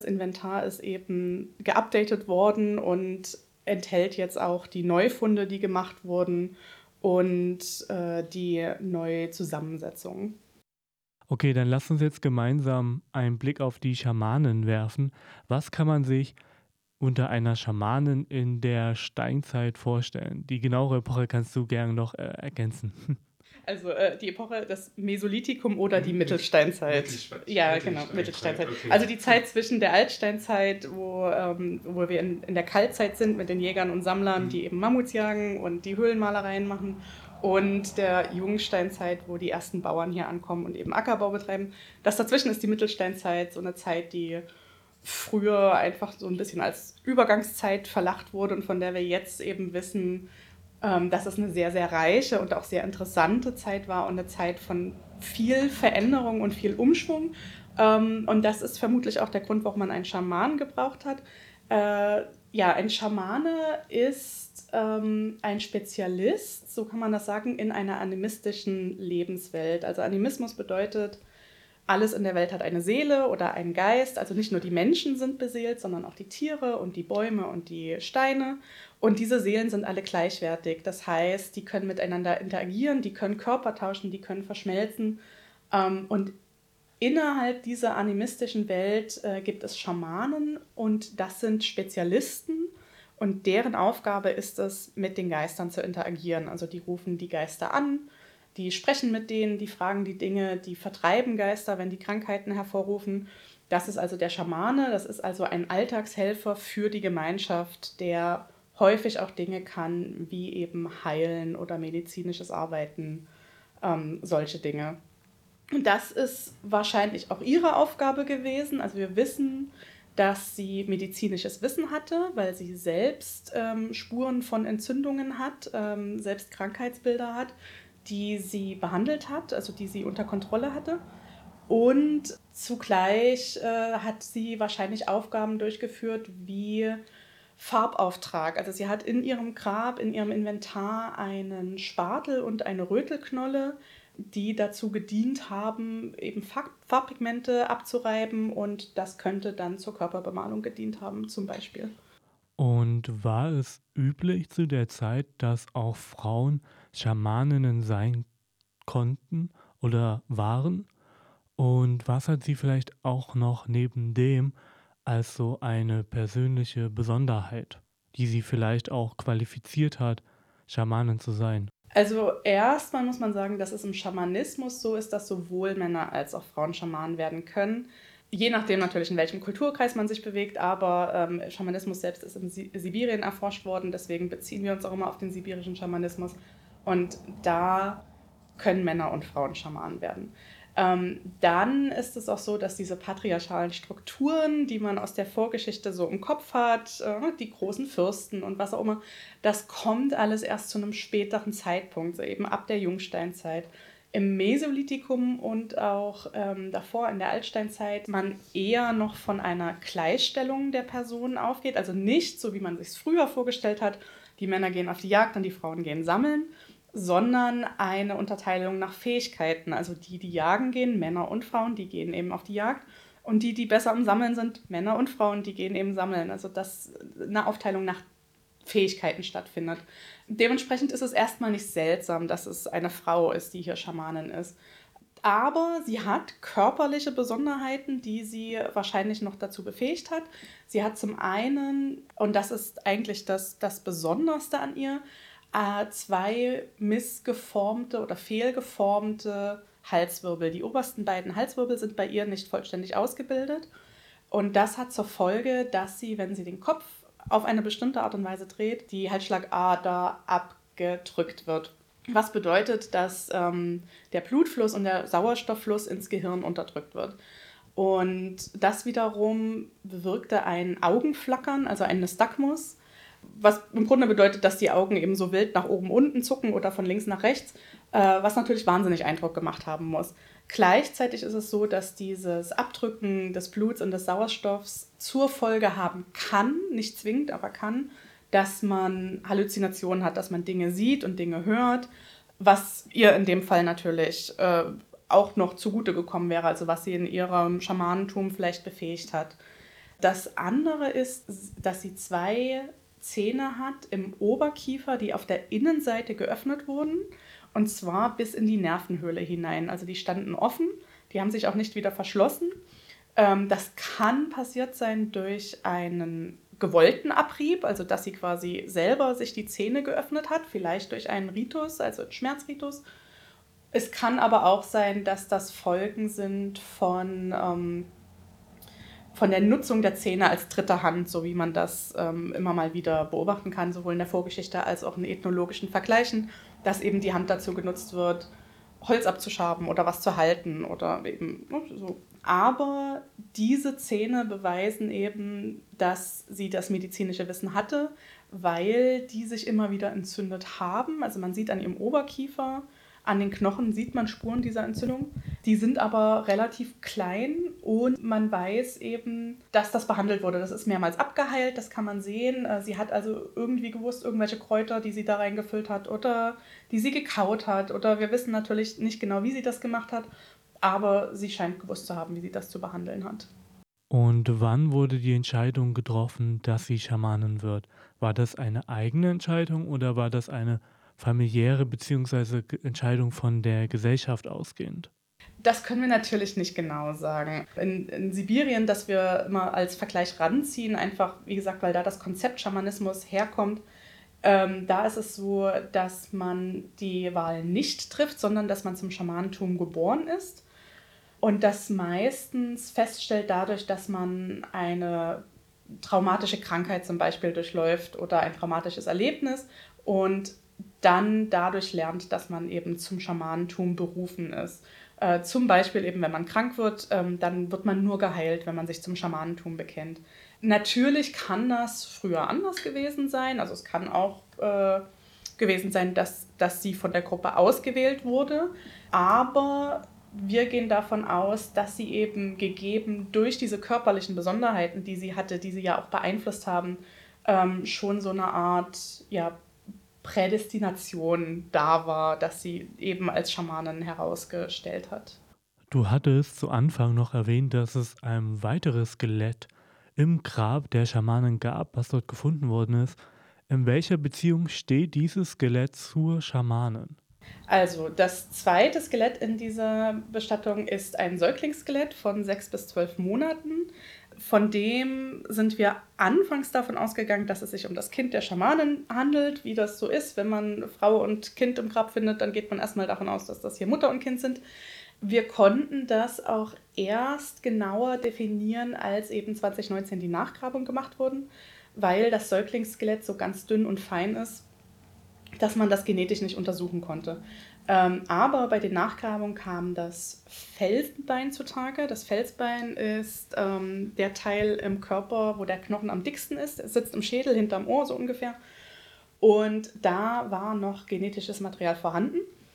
Das Inventar ist eben geupdatet worden und enthält jetzt auch die Neufunde, die gemacht wurden und die neue Zusammensetzung. Okay, dann lass uns jetzt gemeinsam einen Blick auf die Schamanen werfen. Was kann man sich unter einer Schamanin in der Steinzeit vorstellen? Die genauere Epoche kannst du gerne noch ergänzen. Also die Epoche, das Mesolithikum oder die Mhm. Mittelsteinzeit. Ja, genau, Mittelsteinzeit, Mittelsteinzeit. okay. Also die Zeit zwischen der Altsteinzeit, wo wir in der Kaltzeit sind mit den Jägern und Sammlern, die eben Mammuts jagen und die Höhlenmalereien machen, und der Jungsteinzeit, wo die ersten Bauern hier ankommen und eben Ackerbau betreiben. Das dazwischen ist die Mittelsteinzeit, so eine Zeit, die früher einfach so ein bisschen als Übergangszeit verlacht wurde und von der wir jetzt eben wissen, dass es eine sehr, sehr reiche und auch sehr interessante Zeit war und eine Zeit von viel Veränderung und viel Umschwung. Und das ist vermutlich auch der Grund, warum man einen Schamanen gebraucht hat. Ja, ein Schamane ist ein Spezialist, so kann man das sagen, in einer animistischen Lebenswelt. Also Animismus bedeutet, alles in der Welt hat eine Seele oder einen Geist. Also nicht nur die Menschen sind beseelt, sondern auch die Tiere und die Bäume und die Steine. Und diese Seelen sind alle gleichwertig. Das heißt, die können miteinander interagieren, die können Körper tauschen, die können verschmelzen. Und innerhalb dieser animistischen Welt gibt es Schamanen und das sind Spezialisten. Und deren Aufgabe ist es, mit den Geistern zu interagieren. Also die rufen die Geister an, die sprechen mit denen, die fragen die Dinge, die vertreiben Geister, wenn die Krankheiten hervorrufen. Das ist also der Schamane, das ist also ein Alltagshelfer für die Gemeinschaft, der häufig auch Dinge kann, wie eben heilen oder medizinisches Arbeiten, solche Dinge. Und das ist wahrscheinlich auch ihre Aufgabe gewesen. Also wir wissen, dass sie medizinisches Wissen hatte, weil sie selbst Spuren von Entzündungen hat, selbst Krankheitsbilder hat, die sie behandelt hat, also die sie unter Kontrolle hatte. Und zugleich hat sie wahrscheinlich Aufgaben durchgeführt wie Farbauftrag. Also sie hat in ihrem Grab, in ihrem Inventar einen Spatel und eine Rötelknolle, die dazu gedient haben, eben Farbpigmente abzureiben und das könnte dann zur Körperbemalung gedient haben, zum Beispiel. Und war es üblich zu der Zeit, dass auch Frauen Schamaninnen sein konnten oder waren? Und was hat sie vielleicht auch noch neben dem als so eine persönliche Besonderheit, die sie vielleicht auch qualifiziert hat, Schamanin zu sein? Also erstmal muss man sagen, dass es im Schamanismus so ist, dass sowohl Männer als auch Frauen Schamanen werden können. Je nachdem natürlich, in welchem Kulturkreis man sich bewegt, aber Schamanismus selbst ist in Sibirien erforscht worden, deswegen beziehen wir uns auch immer auf den sibirischen Schamanismus. Und da können Männer und Frauen Schamanen werden. Dann ist es auch so, dass diese patriarchalen Strukturen, die man aus der Vorgeschichte so im Kopf hat, die großen Fürsten und was auch immer, das kommt alles erst zu einem späteren Zeitpunkt, so eben ab der Jungsteinzeit. Im Mesolithikum und auch davor in der Altsteinzeit man eher noch von einer Gleichstellung der Personen aufgeht, also nicht so, wie man sich es früher vorgestellt hat, die Männer gehen auf die Jagd und die Frauen gehen sammeln, sondern eine Unterteilung nach Fähigkeiten. Also die, die jagen gehen, Männer und Frauen, die gehen eben auf die Jagd. Und die, die besser im Sammeln sind, Männer und Frauen, die gehen eben sammeln. Also dass eine Aufteilung nach Fähigkeiten stattfindet. Dementsprechend ist es erstmal nicht seltsam, dass es eine Frau ist, die hier Schamanin ist. Aber sie hat körperliche Besonderheiten, die sie wahrscheinlich noch dazu befähigt hat. Sie hat zum einen, und das ist eigentlich das Besonderste an ihr, zwei missgeformte oder fehlgeformte Halswirbel. Die obersten beiden Halswirbel sind bei ihr nicht vollständig ausgebildet. Und das hat zur Folge, dass sie, wenn sie den Kopf auf eine bestimmte Art und Weise dreht, die Halsschlagader abgedrückt wird. Was bedeutet, dass der Blutfluss und der Sauerstofffluss ins Gehirn unterdrückt wird. Und das wiederum bewirkte ein Augenflackern, also ein Nystagmus, was im Grunde bedeutet, dass die Augen eben so wild nach oben, unten zucken oder von links nach rechts, was natürlich wahnsinnig Eindruck gemacht haben muss. Gleichzeitig ist es so, dass dieses Abdrücken des Bluts und des Sauerstoffs zur Folge haben kann, nicht zwingend, aber kann, dass man Halluzinationen hat, dass man Dinge sieht und Dinge hört, was ihr in dem Fall natürlich auch noch zugute gekommen wäre, also was sie in ihrem Schamanentum vielleicht befähigt hat. Das andere ist, dass sie 2 Zähne hat im Oberkiefer, die auf der Innenseite geöffnet wurden, und zwar bis in die Nervenhöhle hinein. Also die standen offen, die haben sich auch nicht wieder verschlossen. Das kann passiert sein durch einen gewollten Abrieb, also dass sie quasi selber sich die Zähne geöffnet hat, vielleicht durch einen Ritus, also einen Schmerzritus. Es kann aber auch sein, dass das Folgen sind von der Nutzung der Zähne als dritte Hand, so wie man das immer mal wieder beobachten kann, sowohl in der Vorgeschichte als auch in ethnologischen Vergleichen, dass eben die Hand dazu genutzt wird, Holz abzuschaben oder was zu halten oder eben so. Aber diese Zähne beweisen eben, dass sie das medizinische Wissen hatte, weil die sich immer wieder entzündet haben. Also man sieht an ihrem Oberkiefer, an den Knochen sieht man Spuren dieser Entzündung. Die sind aber relativ klein und man weiß eben, dass das behandelt wurde. Das ist mehrmals abgeheilt, das kann man sehen. Sie hat also irgendwie gewusst, irgendwelche Kräuter, die sie da reingefüllt hat oder die sie gekaut hat. Oder wir wissen natürlich nicht genau, wie sie das gemacht hat, aber sie scheint gewusst zu haben, wie sie das zu behandeln hat. Und wann wurde die Entscheidung getroffen, dass sie Schamanin wird? War das eine eigene Entscheidung oder war das eine familiäre beziehungsweise Entscheidung von der Gesellschaft ausgehend? Das können wir natürlich nicht genau sagen. In Sibirien, das wir immer als Vergleich ranziehen, einfach, wie gesagt, weil da das Konzept Schamanismus herkommt, da ist es so, dass man die Wahl nicht trifft, sondern dass man zum Schamanentum geboren ist und das meistens feststellt dadurch, dass man eine traumatische Krankheit zum Beispiel durchläuft oder ein traumatisches Erlebnis und dann dadurch lernt, dass man eben zum Schamanentum berufen ist. Zum Beispiel eben, wenn man krank wird, dann wird man nur geheilt, wenn man sich zum Schamanentum bekennt. Natürlich kann das früher anders gewesen sein. Also es kann auch gewesen sein, dass sie von der Gruppe ausgewählt wurde. Aber wir gehen davon aus, dass sie eben gegeben durch diese körperlichen Besonderheiten, die sie hatte, die sie ja auch beeinflusst haben, schon so eine Art Prädestination da war, dass sie eben als Schamanin herausgestellt hat. Du hattest zu Anfang noch erwähnt, dass es ein weiteres Skelett im Grab der Schamanin gab, was dort gefunden worden ist. In welcher Beziehung steht dieses Skelett zur Schamanin? Also das zweite Skelett in dieser Bestattung ist ein Säuglingsskelett von 6 bis 12 Monaten. Von dem sind wir anfangs davon ausgegangen, dass es sich um das Kind der Schamanin handelt, wie das so ist. Wenn man Frau und Kind im Grab findet, dann geht man erstmal davon aus, dass das hier Mutter und Kind sind. Wir konnten das auch erst genauer definieren, als eben 2019 die Nachgrabungen gemacht wurden, weil das Säuglingsskelett so ganz dünn und fein ist, dass man das genetisch nicht untersuchen konnte. Aber bei den Nachgrabungen kam das Felsbein zutage. Das Felsbein ist der Teil im Körper, wo der Knochen am dicksten ist. Es sitzt im Schädel, hinterm Ohr so ungefähr. Und da war noch genetisches Material vorhanden.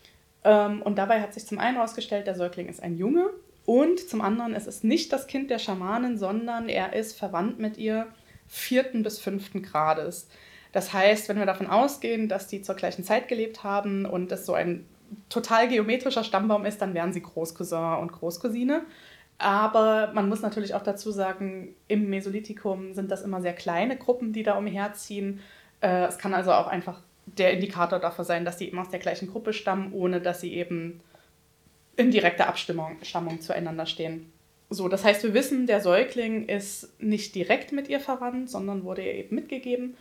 Und dabei hat sich zum einen herausgestellt, der Säugling ist ein Junge. Und zum anderen, es ist nicht das Kind der Schamanin, sondern er ist verwandt mit ihr 4. bis 5. Grades. Das heißt, wenn wir davon ausgehen, dass die zur gleichen Zeit gelebt haben und das so ein total geometrischer Stammbaum ist, dann wären sie Großcousin und Großcousine. Aber man muss natürlich auch dazu sagen, im Mesolithikum sind das immer sehr kleine Gruppen, die da umherziehen. Es kann also auch einfach der Indikator dafür sein, dass die eben aus der gleichen Gruppe stammen, ohne dass sie eben in direkter Abstammung zueinander stehen. So, das heißt, wir wissen, der Säugling ist nicht direkt mit ihr verwandt, sondern wurde ihr eben mitgegeben.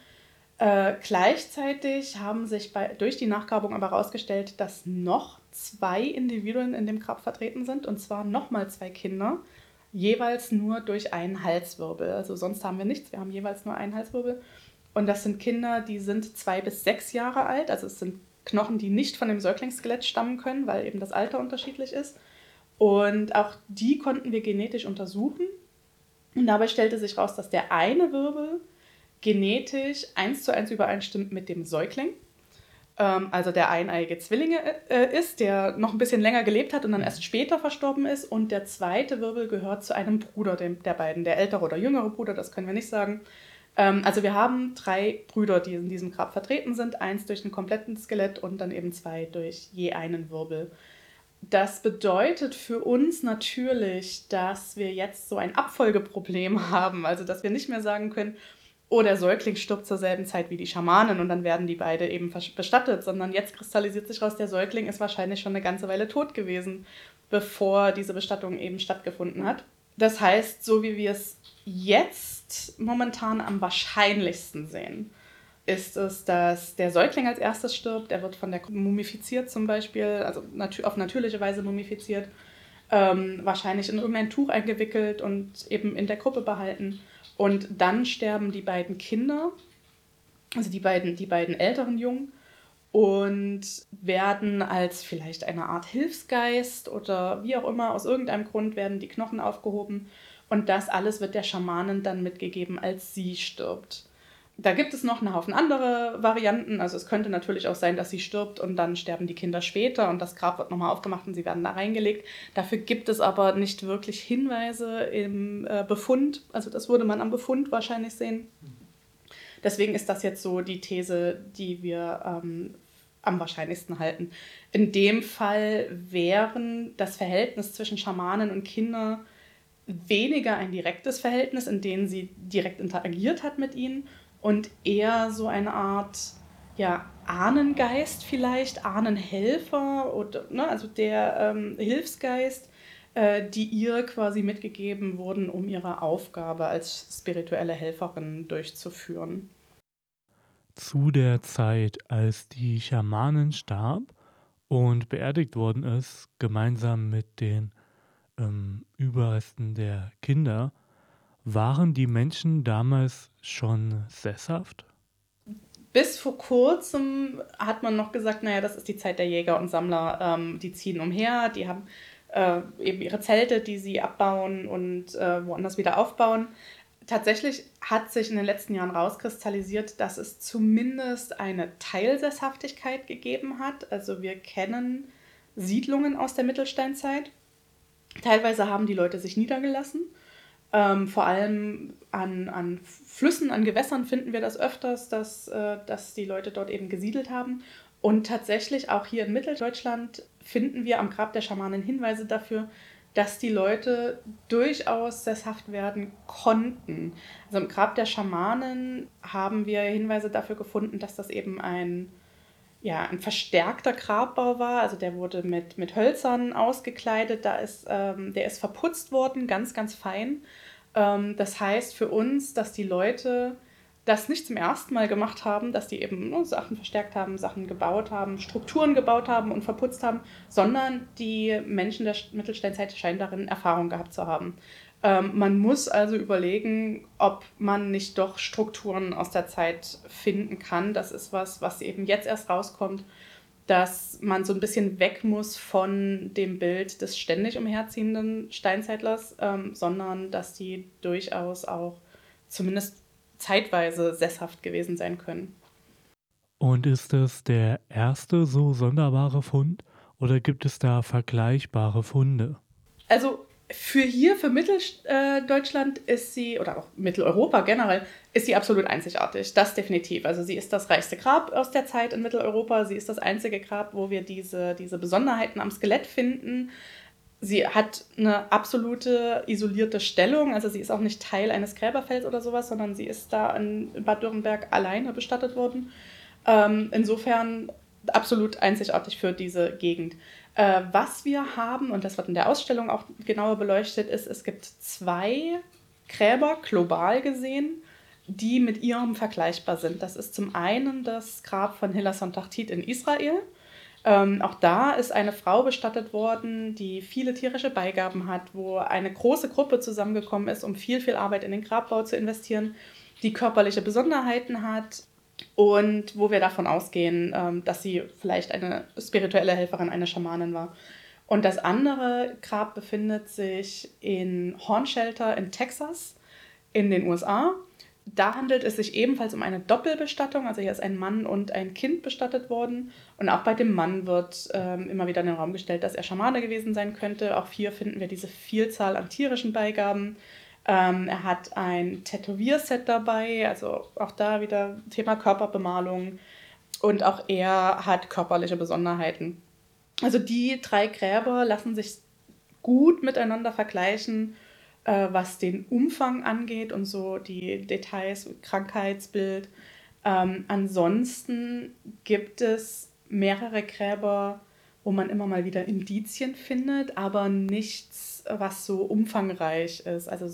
Gleichzeitig haben sich durch die Nachgrabung aber herausgestellt, dass noch 2 Individuen in dem Grab vertreten sind, und zwar nochmal 2 Kinder, jeweils nur durch einen Halswirbel. Also sonst haben wir nichts, wir haben jeweils nur einen Halswirbel. Und das sind Kinder, die sind 2 bis 6 Jahre alt, also es sind Knochen, die nicht von dem Säuglingsskelett stammen können, weil eben das Alter unterschiedlich ist. Und auch die konnten wir genetisch untersuchen. Und dabei stellte sich raus, dass der eine Wirbel genetisch 1:1 übereinstimmt mit dem Säugling. Also der eineiige Zwillinge ist, der noch ein bisschen länger gelebt hat und dann erst später verstorben ist. Und der zweite Wirbel gehört zu einem Bruder der beiden, der ältere oder jüngere Bruder, das können wir nicht sagen. Also wir haben 3 Brüder, die in diesem Grab vertreten sind. 1 durch ein komplettes Skelett und dann eben 2 durch je einen Wirbel. Das bedeutet für uns natürlich, dass wir jetzt so ein Abfolgeproblem haben. Also, dass wir nicht mehr sagen können, oh, der Säugling stirbt zur selben Zeit wie die Schamanen und dann werden die beide eben bestattet, sondern jetzt kristallisiert sich raus, der Säugling ist wahrscheinlich schon eine ganze Weile tot gewesen, bevor diese Bestattung eben stattgefunden hat. Das heißt, so wie wir es jetzt momentan am wahrscheinlichsten sehen, ist es, dass der Säugling als erstes stirbt. Er wird von der mumifiziert zum Beispiel, also auf natürliche Weise mumifiziert, wahrscheinlich in irgendein Tuch eingewickelt und eben in der Gruppe behalten. Und dann sterben die beiden Kinder, also die beiden älteren Jungen, und werden als vielleicht eine Art Hilfsgeist oder wie auch immer, aus irgendeinem Grund werden die Knochen aufgehoben. Und das alles wird der Schamanin dann mitgegeben, als sie stirbt. Da gibt es noch einen Haufen andere Varianten. Also es könnte natürlich auch sein, dass sie stirbt und dann sterben die Kinder später und das Grab wird nochmal aufgemacht und sie werden da reingelegt. Dafür gibt es aber nicht wirklich Hinweise im Befund. Also das würde man am Befund wahrscheinlich sehen. Deswegen ist das jetzt so die These, die wir am wahrscheinlichsten halten. In dem Fall wären das Verhältnis zwischen Schamanen und Kindern weniger ein direktes Verhältnis, in dem sie direkt interagiert hat mit ihnen, und eher so eine Art, ja, Ahnengeist vielleicht, Ahnenhelfer, oder, ne, also der Hilfsgeist, die ihr quasi mitgegeben wurden, um ihre Aufgabe als spirituelle Helferin durchzuführen. Zu der Zeit, als die Schamanin starb und beerdigt worden ist, gemeinsam mit den Überresten der Kinder, waren die Menschen damals schon sesshaft? Bis vor kurzem hat man noch gesagt, naja, das ist die Zeit der Jäger und Sammler, die ziehen umher, die haben eben ihre Zelte, die sie abbauen und woanders wieder aufbauen. Tatsächlich hat sich in den letzten Jahren rauskristallisiert, dass es zumindest eine Teilsesshaftigkeit gegeben hat. Also wir kennen Siedlungen aus der Mittelsteinzeit. Teilweise haben die Leute sich niedergelassen. Vor allem an Flüssen, an Gewässern finden wir das öfters, dass die Leute dort eben gesiedelt haben. Und tatsächlich auch hier in Mitteldeutschland finden wir am Grab der Schamanen Hinweise dafür, dass die Leute durchaus sesshaft werden konnten. Also im Grab der Schamanen haben wir Hinweise dafür gefunden, dass das eben ein verstärkter Grabbau war. Also der wurde mit Hölzern ausgekleidet, der ist verputzt worden, ganz, ganz fein. Das heißt für uns, dass die Leute das nicht zum ersten Mal gemacht haben, dass die eben Sachen verstärkt haben, Sachen gebaut haben, Strukturen gebaut haben und verputzt haben, sondern die Menschen der Mittelsteinzeit scheinen darin Erfahrung gehabt zu haben. Man muss also überlegen, ob man nicht doch Strukturen aus der Zeit finden kann. Das ist was eben jetzt erst rauskommt, dass man so ein bisschen weg muss von dem Bild des ständig umherziehenden Steinzeitlers, sondern dass die durchaus auch zumindest zeitweise sesshaft gewesen sein können. Und ist es der erste so sonderbare Fund oder gibt es da vergleichbare Funde? Also für Mitteldeutschland ist sie, oder auch Mitteleuropa generell, ist sie absolut einzigartig. Das definitiv. Also sie ist das reichste Grab aus der Zeit in Mitteleuropa. Sie ist das einzige Grab, wo wir diese Besonderheiten am Skelett finden. Sie hat eine absolute isolierte Stellung. Also sie ist auch nicht Teil eines Gräberfelds oder sowas, sondern sie ist da in Bad Dürrenberg alleine bestattet worden. Insofern absolut einzigartig für diese Gegend. Was wir haben, und das wird in der Ausstellung auch genauer beleuchtet, ist, es gibt 2 Gräber, global gesehen, die mit ihrem vergleichbar sind. Das ist zum einen das Grab von Hilla Sontachtit in Israel. Auch da ist eine Frau bestattet worden, die viele tierische Beigaben hat, wo eine große Gruppe zusammengekommen ist, um viel, viel Arbeit in den Grabbau zu investieren, die körperliche Besonderheiten hat und wo wir davon ausgehen, dass sie vielleicht eine spirituelle Helferin, eine Schamanin war. Und das andere Grab befindet sich in Hornshelter in Texas in den USA. Da handelt es sich ebenfalls um eine Doppelbestattung, also hier ist ein Mann und ein Kind bestattet worden. Und auch bei dem Mann wird immer wieder in den Raum gestellt, dass er Schamane gewesen sein könnte. Auch hier finden wir diese Vielzahl an tierischen Beigaben. Er hat ein Tätowierset dabei, also auch da wieder Thema Körperbemalung. Und auch er hat körperliche Besonderheiten. Also die 3 Gräber lassen sich gut miteinander vergleichen, was den Umfang angeht und so die Details, Krankheitsbild. Ansonsten gibt es mehrere Gräber, wo man immer mal wieder Indizien findet, aber nichts, was so umfangreich ist. Also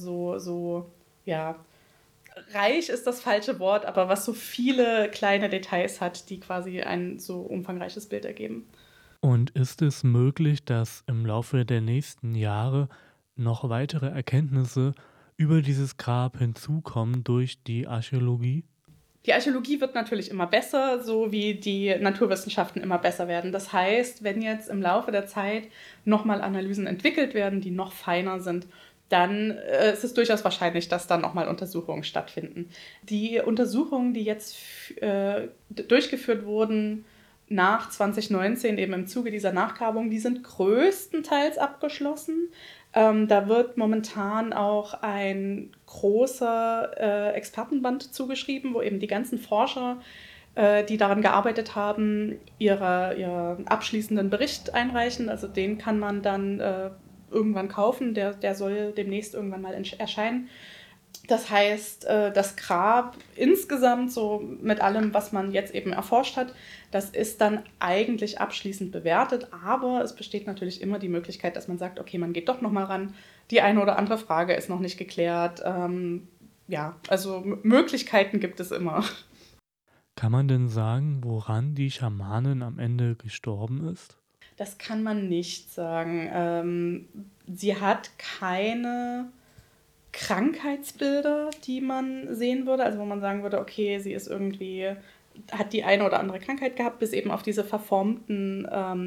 ja, reich ist das falsche Wort, aber was so viele kleine Details hat, die quasi ein so umfangreiches Bild ergeben. Und ist es möglich, dass im Laufe der nächsten Jahre noch weitere Erkenntnisse über dieses Grab hinzukommen durch die Archäologie? Die Archäologie wird natürlich immer besser, so wie die Naturwissenschaften immer besser werden. Das heißt, wenn jetzt im Laufe der Zeit nochmal Analysen entwickelt werden, die noch feiner sind, dann ist es durchaus wahrscheinlich, dass dann nochmal Untersuchungen stattfinden. Die Untersuchungen, die jetzt durchgeführt wurden nach 2019, eben im Zuge dieser Nachgrabung, die sind größtenteils abgeschlossen. Da wird momentan auch ein großer Expertenband zugeschrieben, wo eben die ganzen Forscher, die daran gearbeitet haben, ihren abschließenden Bericht einreichen. Also den kann man dann irgendwann kaufen, der soll demnächst irgendwann mal erscheinen. Das heißt, das Grab insgesamt, so mit allem, was man jetzt eben erforscht hat, das ist dann eigentlich abschließend bewertet. Aber es besteht natürlich immer die Möglichkeit, dass man sagt, okay, man geht doch noch mal ran. Die eine oder andere Frage ist noch nicht geklärt. Ja, also Möglichkeiten gibt es immer. Kann man denn sagen, woran die Schamanin am Ende gestorben ist? Das kann man nicht sagen. Sie hat keine Krankheitsbilder, die man sehen würde, also wo man sagen würde, okay, sie ist irgendwie, hat die eine oder andere Krankheit gehabt, bis eben auf diese verformten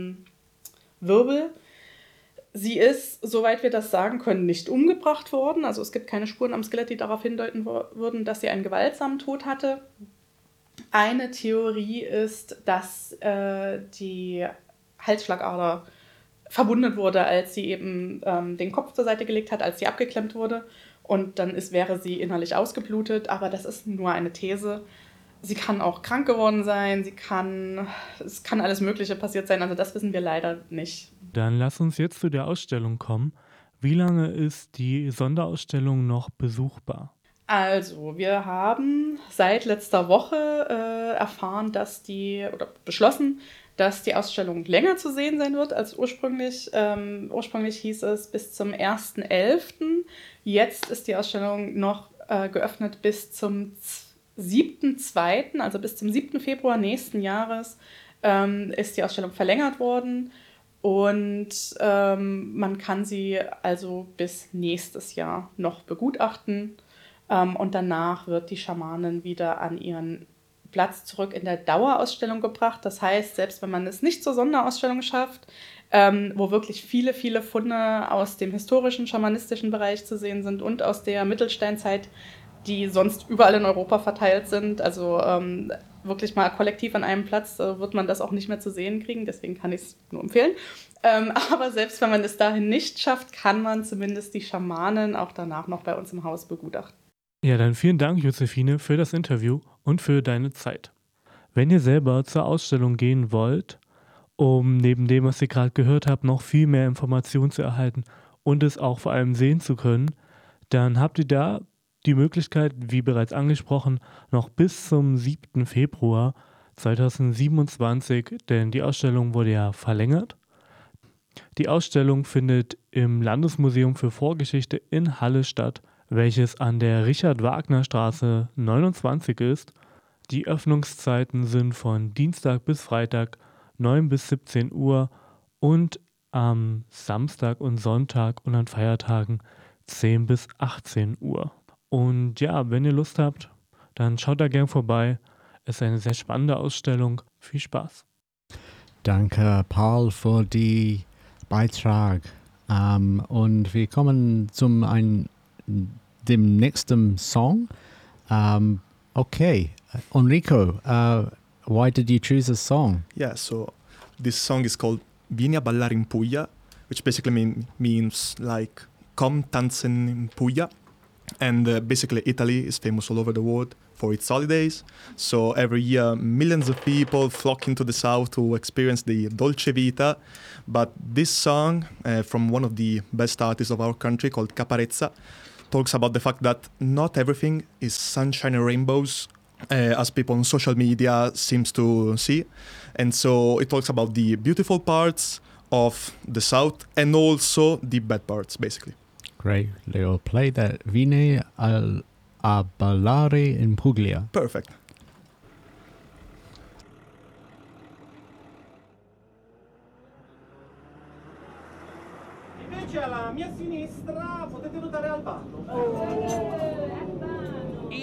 Wirbel. Sie ist, soweit wir das sagen können, nicht umgebracht worden. Also es gibt keine Spuren am Skelett, die darauf hindeuten würden, dass sie einen gewaltsamen Tod hatte. Eine Theorie ist, dass die Halsschlagader verwundet wurde, als sie eben den Kopf zur Seite gelegt hat, als sie abgeklemmt wurde. Und dann wäre sie innerlich ausgeblutet. Aber das ist nur eine These. Sie kann auch krank geworden sein. Es kann alles Mögliche passiert sein. Also das wissen wir leider nicht. Dann lass uns jetzt zu der Ausstellung kommen. Wie lange ist die Sonderausstellung noch besuchbar? Also, wir haben seit letzter Woche beschlossen, dass die Ausstellung länger zu sehen sein wird als ursprünglich. Ursprünglich hieß es bis zum 1.11. Jetzt ist die Ausstellung noch geöffnet bis zum 7.2., also bis zum 7. Februar nächsten Jahres ist die Ausstellung verlängert worden. Und man kann sie also bis nächstes Jahr noch begutachten. Und danach wird die Schamanin wieder an ihren Platz zurück in der Dauerausstellung gebracht. Das heißt, selbst wenn man es nicht zur Sonderausstellung schafft, wo wirklich viele, viele Funde aus dem historischen, schamanistischen Bereich zu sehen sind und aus der Mittelsteinzeit, die sonst überall in Europa verteilt sind, also wirklich mal kollektiv an einem Platz, wird man das auch nicht mehr zu sehen kriegen. Deswegen kann ich es nur empfehlen. Aber selbst wenn man es dahin nicht schafft, kann man zumindest die Schamanin auch danach noch bei uns im Haus begutachten. Ja, dann vielen Dank, Josephine, für das Interview und für deine Zeit. Wenn ihr selber zur Ausstellung gehen wollt, um neben dem, was ihr gerade gehört habt, noch viel mehr Informationen zu erhalten und es auch vor allem sehen zu können, dann habt ihr da die Möglichkeit, wie bereits angesprochen, noch bis zum 7. Februar 2027, denn die Ausstellung wurde ja verlängert. Die Ausstellung findet im Landesmuseum für Vorgeschichte in Halle statt, welches an der Richard-Wagner-Straße 29 ist. Die Öffnungszeiten sind von Dienstag bis Freitag 9 bis 17 Uhr und am Samstag und Sonntag und an Feiertagen 10 bis 18 Uhr. Und ja, wenn ihr Lust habt, dann schaut da gern vorbei. Es ist eine sehr spannende Ausstellung. Viel Spaß. Danke, Paul, für den Beitrag. Und wir kommen dem nächsten Song. Okay, Enrico, why did you choose a song? Yeah, so this song is called Vieni a ballare in Puglia, which basically means like come tanzen in Puglia. And basically, Italy is famous all over the world for its holidays. So every year, millions of people flock into the south to experience the Dolce Vita. But this song from one of the best artists of our country called Caparezza talks about the fact that not everything is sunshine and rainbows, as people on social media seems to see. And so it talks about the beautiful parts of the south and also the bad parts, basically. Great. Leo, play that Vieni a ballare in Puglia. Perfect. Invece alla mia sinistra potete notare al ballo.